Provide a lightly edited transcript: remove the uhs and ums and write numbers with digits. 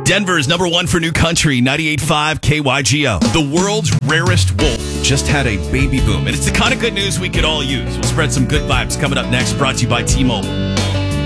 Denver's number one for new country, 98.5 KYGO. The world's rarest wolf just had a baby boom. And it's the kind of good news we could all use. We'll spread some good vibes coming up next, brought to you by T-Mobile.